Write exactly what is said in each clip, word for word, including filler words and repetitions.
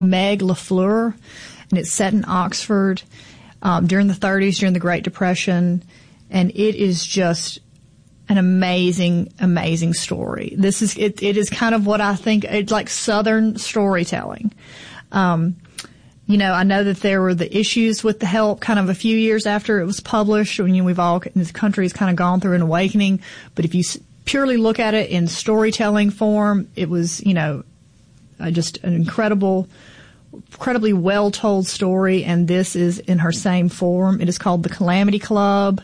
Meg LaFleur, and it's set in Oxford um, during the thirties, during the Great Depression, and it is just an amazing, amazing story. This is it. It is kind of what I think it's like Southern storytelling. Um, you know, I know that there were the issues with The Help kind of a few years after it was published. When you know, we've all this country has kind of gone through an awakening, but if you purely look at it in storytelling form, it was you know uh, just an incredible. incredibly well-told story, and this is in her same form. It is called The Calamity Club.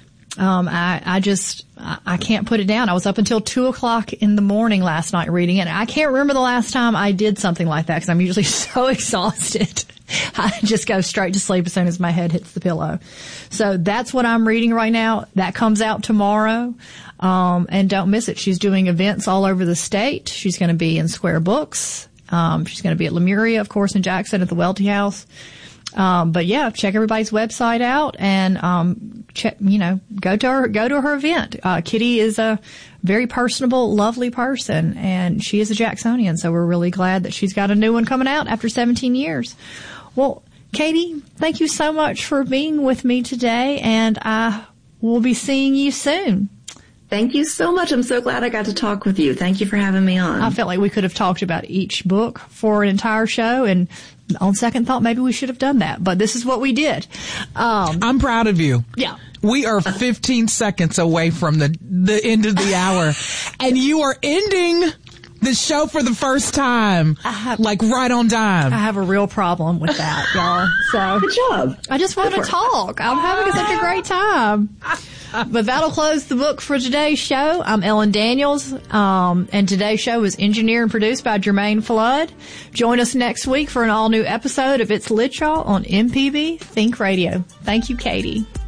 Um, I, I just, I, I can't put it down. I was up until two o'clock in the morning last night reading it. I can't remember the last time I did something like that because I'm usually so exhausted. I just go straight to sleep as soon as my head hits the pillow. So that's what I'm reading right now. That comes out tomorrow. Um, and don't miss it. She's doing events all over the state. She's going to be in Square Books. Um, she's going to be at Lemuria, of course, in Jackson at the Welty House. Um, but yeah, check everybody's website out and, um, check, you know, go to her, go to her event. Uh, Kitty is a very personable, lovely person, and she is a Jacksonian. So we're really glad that she's got a new one coming out after seventeen years. Well, Katie, thank you so much for being with me today, and I will be seeing you soon. Thank you so much. I'm so glad I got to talk with you. Thank you for having me on. I felt like we could have talked about each book for an entire show, and on second thought, maybe we should have done that. But this is what we did. Um, I'm proud of you. Yeah. We are fifteen seconds away from the, the end of the hour, and you are ending the show for the first time, I have, like right on time. I have a real problem with that, y'all. So good job. I just want to talk. I'm having such a great time. But that'll close the book for today's show. I'm Ellen Daniels, um, and today's show was engineered and produced by Jermaine Flood. Join us next week for an all-new episode of It's Lit Y'all on M P B Think Radio. Thank you, Katie.